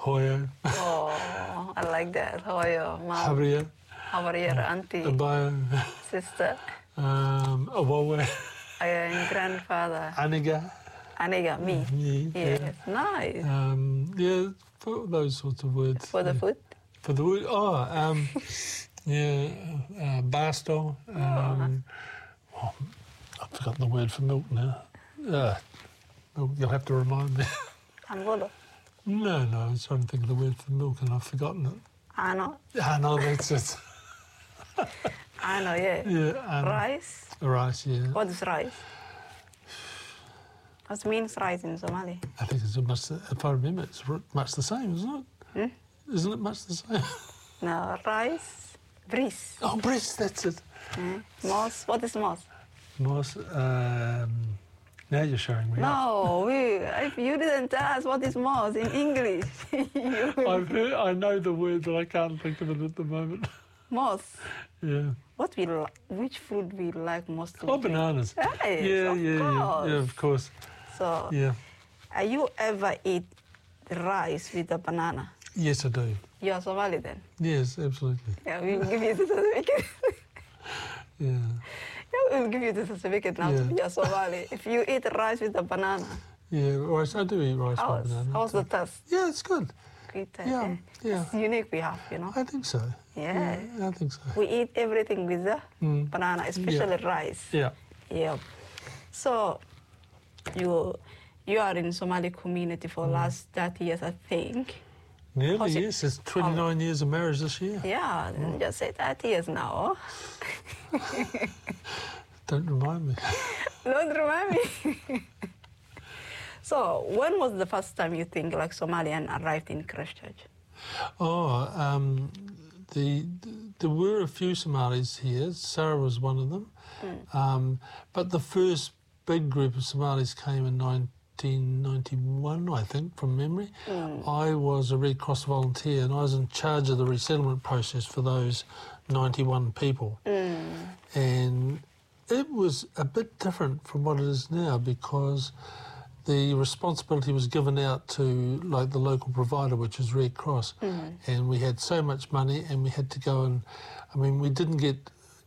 Hoyo. Oh, I like that. Hoyo, mom. Haria. Hawaria, auntie. Abayo. Sister. Awawe. And grandfather. Aniga. Aniga, me. Yeah. Yes, nice. Yeah, for those sorts of words. For the food? For the wood. Barstow. I've forgotten the word for milk now. Milk, you'll have to remind me. Angolo. No, I was trying to think of the word for milk and I've forgotten it. Ano. No, that's it. Ano, yeah. Yeah. Rice? Rice, yeah. What is rice? What means rice in Somali? I think it's much, if I remember, it's much the same, isn't it? Isn't it much the same? No, rice, bris. Oh, bris, that's it. Moss, what is moss? Moss, now you're showing me. No, if you didn't ask what is moss in English. I know the word, but I can't think of it at the moment. Moss. Yeah. Which fruit we like most to Oh, drink? bananas. Yes, of course. So, yeah. Are you ever eat rice with a banana? Yes, I do. You are Somali then? Yes, absolutely. Yeah, we'll give you the certificate. Yeah. Yeah, we'll give you the certificate now to be a Somali. If you eat rice with a banana. Yeah, rice. I do eat rice with banana. How's the taste? Yeah, it's good. Good taste. Yeah. It's unique we have, you know. I think so. Yeah. I think so. We eat everything with the banana, especially rice. Yeah. Yeah. So you are in Somali community for last 30 years, I think. Nearly, yes. It's 29 years of marriage this year. Yeah, just say 30 years now. Don't remind me. Don't remind me. So when was the first time you think like Somalian arrived in Christchurch? There were a few Somalis here. Sarah was one of them. But the first big group of Somalis came in 1991, I think, from memory. I was a Red Cross volunteer and I was in charge of the resettlement process for those 91 people. And it was a bit different from what it is now because the responsibility was given out to like the local provider, which is Red Cross, and we had so much money and we had to go and, I mean, we didn't get,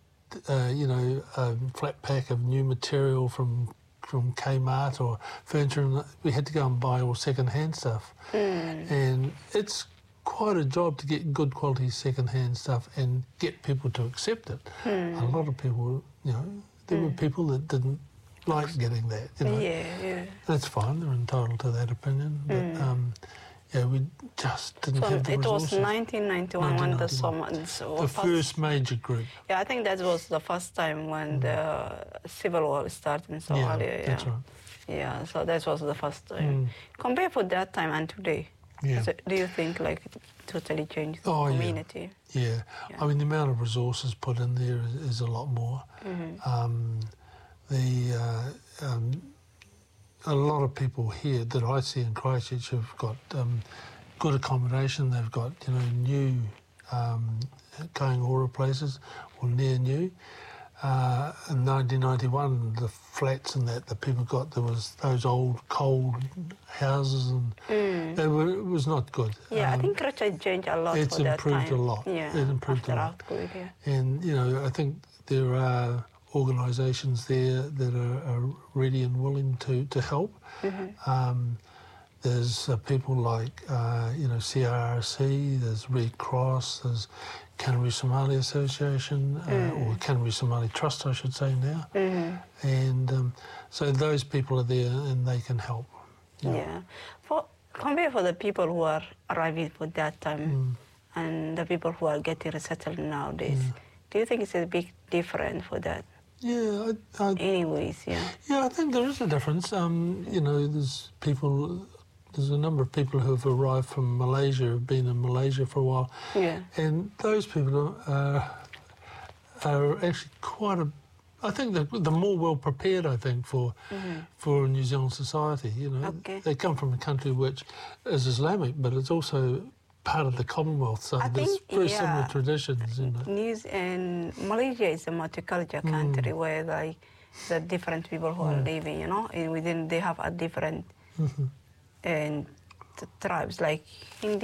a flat pack of new material from Kmart or furniture. We had to go and buy all second-hand stuff. And it's quite a job to get good quality second-hand stuff and get people to accept it. A lot of people, there were people that didn't like getting that, Yeah. That's fine, they're entitled to that opinion, but we just didn't have the resources. It was 1991 when the first major group. Yeah, I think that was the first time when the civil war started in Somalia. Yeah, that's right. Yeah, so that was the first time. Compared with that time and today, do you think like it totally changed the community? Yeah. I mean, the amount of resources put in there is a lot more. A lot of people here that I see in Christchurch have got good accommodation. They've got new going aura places or near new. In 1991, the flats and that people got, there was those old cold houses and it was not good. Yeah, I think Christchurch changed a lot. It's improved a lot. Yeah, it improved a lot. And I think there are organisations there that are ready and willing to help. There's people like, CRRC, there's Red Cross, there's Canterbury Somali Association, or Canterbury Somali Trust, I should say now. And so those people are there and they can help. Yeah. Compare for the people who are arriving at that time and the people who are getting resettled nowadays, do you think it's a big difference for that? Yeah. Anyways, yeah. Yeah, I think there is a difference. There's a number of people who have arrived from Malaysia, have been in Malaysia for a while. Yeah. And those people are actually I think they're more well prepared, I think, for New Zealand society. They come from a country which is Islamic, but it's also part of the Commonwealth, so there's very similar traditions. And Malaysia is a multicultural country where the different people who are living, and within they have a different and tribes like Hindi.